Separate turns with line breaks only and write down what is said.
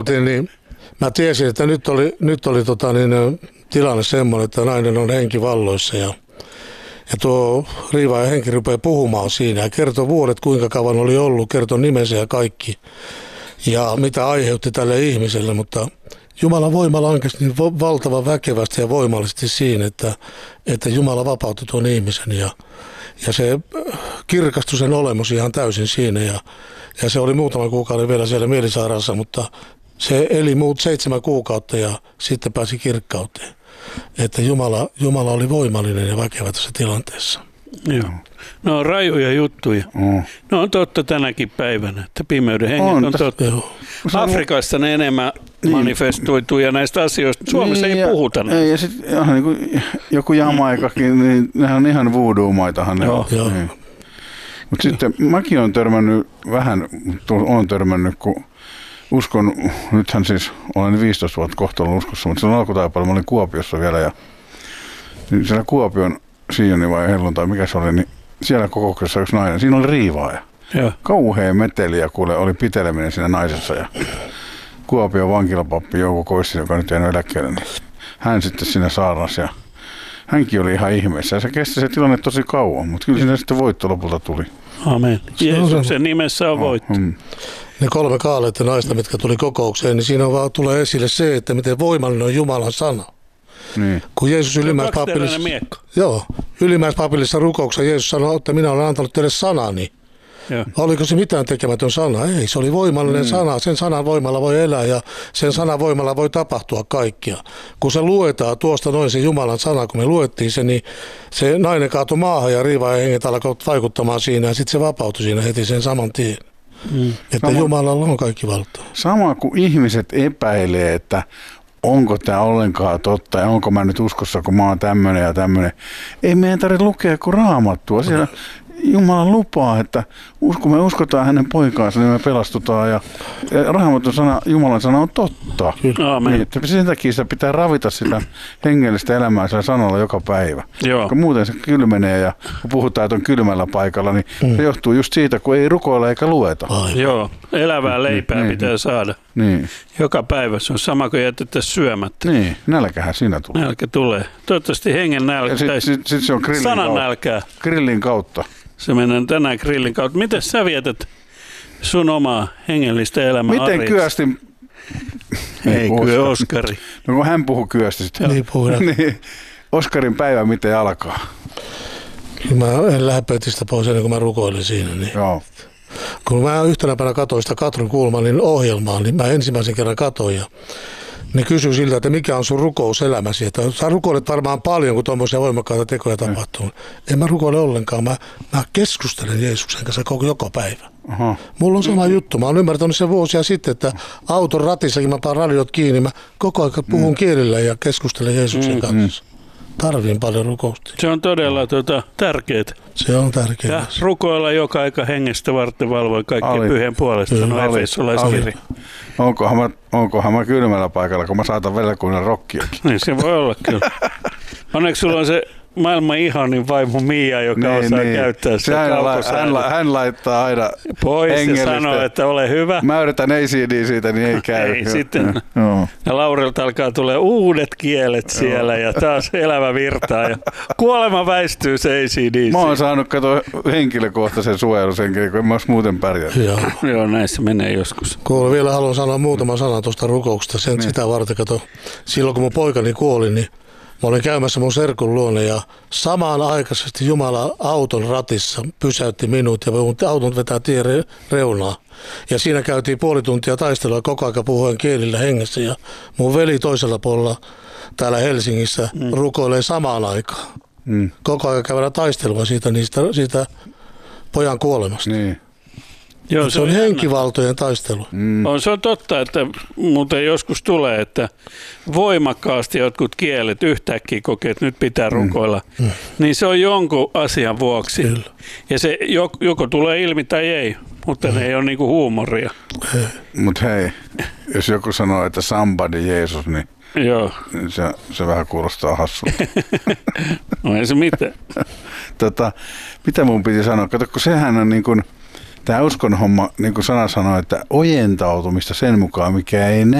otin, niin mä tiesin, että nyt oli tilanne semmoinen, että nainen on henkivalloissa ja tuo riivaaja henki rupeaa puhumaan siinä ja kertoi vuodet, kuinka kauan oli ollut, kertoi nimensä ja kaikki ja mitä aiheutti tälle ihmiselle, mutta Jumalan voima lankesi niin valtavan väkevästi ja voimallisesti siinä, että Jumala vapautui tuon ihmisen ja se kirkastui sen olemus ihan täysin siinä ja se oli muutama kuukauden vielä siellä mielisairaalassa, mutta se eli 7 kuukautta ja sitten pääsi kirkkauteen. Että Jumala oli voimallinen ja väkevä tässä tilanteessa.
Joo. No on rajuja juttuja. No on totta tänäkin päivänä, että pimeyden henget on totta. Afrikassa ne enemmän manifestoituu ja näistä asioista. Suomessa ei puhuta näistä.
Ja sitten niin joku Jamaikakin, niin nehän on ihan voodoo-maitahan ne on. Niin. Mutta sitten mäkin olen törmännyt kun uskon, nythän siis olen 15 vuotta kohta ollut uskossa, mutta silloin alkutaipaleella mä olin Kuopiossa vielä ja niin siellä Kuopion Sioni vai helluntai, mikä se oli, niin siellä kokouksessa yksi nainen, siinä oli riivaaja. Joo. Kauhea meteli ja kuule oli piteleminen siinä naisessa ja Kuopion vankilapappi Jouko Koissi, joka nyt jäänyt eläkkeelle, niin hän sitten siinä saarnasi ja hänkin oli ihan ihmeessä ja se kesti se tilanne tosi kauan, mutta kyllä siinä sitten voitto lopulta tuli.
Amen. Jeesuksen nimessä on voitto.
Ne 3 kaaletta naista, mitkä tuli kokoukseen, niin siinä vaan tulee esille se, että miten voimallinen on Jumalan sana.
Niin.
Kun Jeesus ylimmäispapillisessa rukouksessa Jeesus sanoi, että minä olen antanut teille sanani. Joo. Oliko se mitään tekemätön sana? Ei, se oli voimallinen sana. Sen sanan voimalla voi elää ja sen sanan voimalla voi tapahtua kaikkia. Kun se luetaan tuosta noin se Jumalan sana, kun me luettiin se, niin se nainen kaatui maahan ja riivaaja henget alkoi vaikuttamaan siinä ja sitten se vapautui siinä heti sen saman tien. Että Jumalalla on kaikki valtaa.
Sama kuin ihmiset epäilee, että onko tämä ollenkaan totta ja onko mä nyt uskossa, kun mä oon tämmöinen ja tämmöinen. Ei meidän tarvitse lukea kuin Raamattua. Siellä Jumala lupaa, että kun me uskotaan hänen poikaansa, niin me pelastutaan. Ja Raamatun sana, Jumalan sana on totta. Niin, sen takia sitä pitää ravita sitä hengellistä elämää sillä sanalla joka päivä. Koska muuten se kylmenee ja kun puhutaan, että on kylmällä paikalla, niin se johtuu just siitä, kun ei rukoilla eikä lueta.
Joo, elävää leipää pitää saada.
Niin.
Joka päivä se on sama kuin jätettäisiin syömättä.
Niin, nälkähän siinä tulee.
Nälkä tulee. Toivottavasti hengen nälkä.
Sit se on
sanan nälkää.
Grillin kautta.
Se mennään tänään grillin kautta. Miten sä vietät sun omaa hengellistä elämää
Miten
arjessa?
Kyöstin?
Ei kyllä Oskari.
No kun hän puhuu Kyöstistä.
Niin puhutaan.
Niin. Oskarin päivä miten alkaa?
Mä en lähde pötistä pois ennen kuin mä rukoilin siinä. Niin.
Joo.
Kun mä yhtenä päivänä katsoin sitä Katrin Kuhlmanin ohjelmaa, niin mä ensimmäisen kerran katsoin ja ne kysyi siltä, että mikä on sun rukouselämäsi. Että sä rukoilet varmaan paljon, kun tuommoisia voimakkaita tekoja tapahtuu. En mä rukoile ollenkaan. Mä keskustelen Jeesuksen kanssa joka päivä. Aha. Mulla on sama juttu. Mä oon ymmärtänyt sen vuosia sitten, että auton ratissakin mä paan radiot kiinni. Mä koko ajan puhun kielillä ja keskustelen Jeesuksen kanssa. Tarviin paljon rukousta.
Se on todella tärkeää.
Se on tärkeää.
Ja rukoilla joka aika hengestä varten valvoi kaikkien pyhien puolesta, sanoo Efesolaiskirja.
Onkohan mä kylmällä paikalla, kun mä saatan velkuinen rokkiakin.
Niin se voi olla kyllä. Onneksi sulla on se maailman ihanin vaimo Mia, joka osaa käyttää sitä kaukosäädöstä.
Hän laittaa aina
pois ja sanoo, että ole hyvä.
Mä yritän ACD siitä, niin ei käy.
Ei sitten. Ja Laurilta alkaa tulee uudet kielet siellä ja taas elävä virtaa ja kuolema väistyy se ACD.
Mä oon saanut katsoa henkilökohtaisen suojelusenkin, kun en mä olisi muuten pärjää.
Joo, näissä menee joskus.
Kuule, vielä haluan sanoa muutaman sanan tuosta rukouksesta. Sitä varten, kato, silloin kun mun poikani kuoli, niin mä olin käymässä mun serkun luona ja samaan aikaisesti Jumala auton ratissa pysäytti minut ja mun auton vetää tien reunaa. Ja siinä käytiin puoli tuntia taistelua koko ajan puhuen kielillä hengessä ja mun veli toisella puolella täällä Helsingissä rukoilee samaan aikaan. Koko ajan käydään taistelua siitä pojan kuolemasta.
Niin.
Joo, se on henkivaltojen taistelu.
Se on totta, että muuten joskus tulee, että voimakkaasti jotkut kielet yhtäkkiä kokee, että nyt pitää rukoilla. Niin se on jonkun asian vuoksi. Kyllä. Ja se joko tulee ilmi tai ei, mutta ne ei ole niinku huumoria.
Mutta hei, jos joku sanoo, että somebody Jeesus, niin
joo.
Se vähän kuulostaa hassulta.
No ei se mitään.
Mitä mun piti sanoa? Kato, kun sehän on niin kuin tämä uskon homma, niin kuin sana sanoo, että ojentautumista sen mukaan, mikä ei näe.